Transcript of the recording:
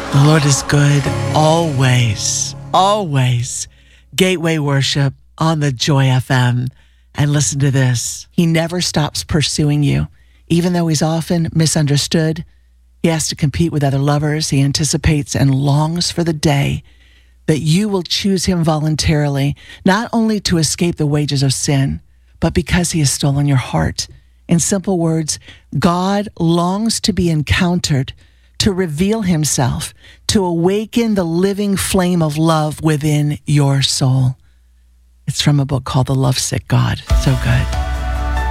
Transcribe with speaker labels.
Speaker 1: The Lord is good always, always. Gateway Worship on the Joy FM. And listen to this. He never stops pursuing you. Even though he's often misunderstood, he has to compete with other lovers. He anticipates and longs for the day that you will choose him voluntarily, not only to escape the wages of sin, but because he has stolen your heart. In simple words, God longs to be encountered, to reveal himself, to awaken the living flame of love within your soul. It's from a book called The Lovesick God. So good.